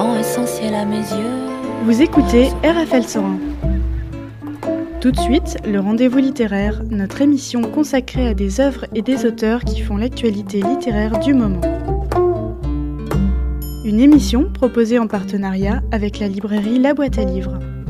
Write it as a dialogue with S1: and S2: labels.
S1: essentiel à mes yeux.
S2: Vous écoutez RFL 101. Tout de suite, le rendez-vous littéraire, notre émission consacrée à des œuvres et des auteurs qui font l'actualité littéraire du moment. Une émission proposée en partenariat avec la librairie La Boîte à Livres.